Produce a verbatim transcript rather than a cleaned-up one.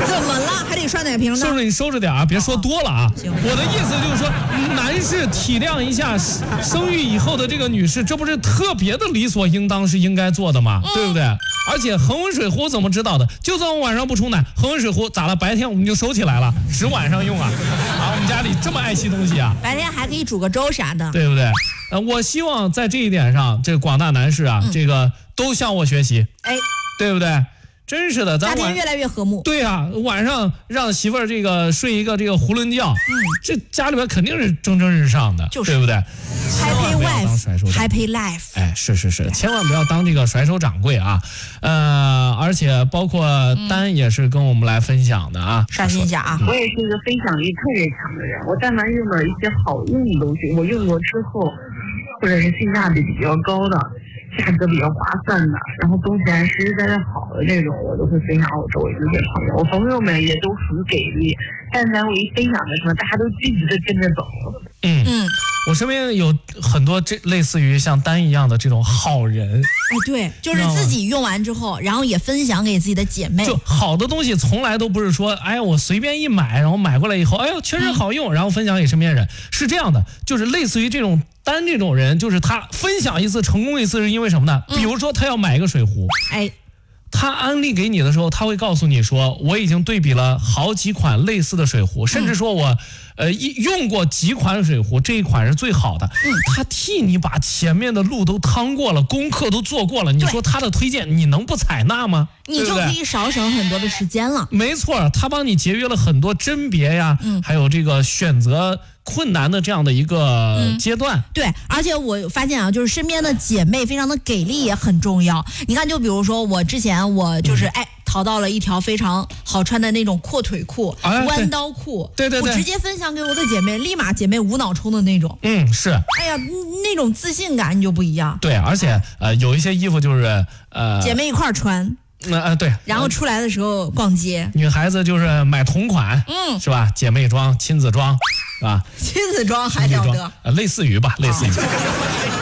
怎么了？还得刷奶瓶呢？ 收拾你收拾点啊，别说多了啊。 行， 我的意思就是说，男士体谅一下生育以后的这个女士，这不是特别的理所应当是应该做的吗？嗯、对不对？而且恒温水壶怎么知道的？就算我晚上不冲奶，恒温水壶咋了？白天我们就收起来了，只晚上用啊。啊，我们家里这么爱惜东西啊， 白天还可以煮个粥啥的， 对不对？呃，我希望在这一点上，这个广大男士啊，嗯、这个都向我学习， 哎， 对不对？真是的，咱家庭越来越和睦。 对啊，晚上让媳妇儿这个睡一个这个囫囵觉，嗯，这家里边肯定是蒸蒸日上的， 就是， 对不对 ？Happy wife，Happy life。 哎，是是是，千万不要当这个甩手掌柜啊！呃，而且包括丹也是跟我们来分享的啊， 刷新一下啊。 我也是一个分享欲特别强的人，我但凡用了一些好用的东西，我用过之后，或者是性价比比较高的。价格比较划算的，然后东西还实实在在好的这种，我都会分享我周围的这些朋友。我朋友们也都很给力，但凡我一分享的时候，大家都积极的跟着走。 嗯嗯，我身边有很多这类似于像丹一样的这种好人。 哎，对，就是自己用完之后，然后也分享给自己的姐妹。 就好的东西从来都不是说，哎，我随便一买，然后买过来以后，哎呦，确实好用，然后分享给身边人。是这样的，就是类似于这种。丹这种人，就是他分享一次成功一次，是因为什么呢？比如说他要买一个水壶， 哎， 他安利给你的时候，他会告诉你说，我已经对比了好几款类似的水壶，甚至说我呃用过几款水壶，这一款是最好的。嗯，他替你把前面的路都趟过了，功课都做过了，你说他的推荐你能不采纳吗？ 你就可以少省很多的时间了。 没错，他帮你节约了很多甄别呀，嗯，还有这个选择困难的这样的一个阶段、嗯、 对，而且我发现啊，就是身边的姐妹非常的给力也很重要。你看，就比如说我之前我就是、嗯、哎淘到了一条非常好穿的那种阔腿裤、哎、弯刀裤， 对对对， 我直接分享给我的姐妹，立马姐妹无脑冲的那种。 嗯，是。 哎呀，那种自信感你就不一样。 对，而且呃有一些衣服就是呃姐妹一块穿。 那呃对， 然后出来的时候逛街， 女孩子就是买同款，嗯，是吧？姐妹装、亲子装，是吧？ 亲子装还了得？ 呃，类似于吧，类似于。